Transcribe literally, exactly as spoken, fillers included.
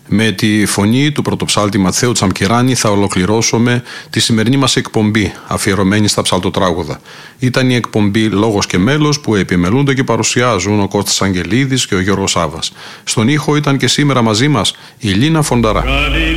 Με τη φωνή του πρωτοψάλτη Ματθαίου Τσαμκυράνη θα ολοκληρώσουμε τη σημερινή μας εκπομπή αφιερωμένη στα ψαλτοτράγουδα. Ήταν η εκπομπή Λόγος και Μέλος που επιμελούνται και παρουσιάζουν ο Κώστας Αγγελίδης και ο Γιώργος Σάβας. Στον ήχο ήταν και σήμερα μαζί μας η Λίνα Φονταρά.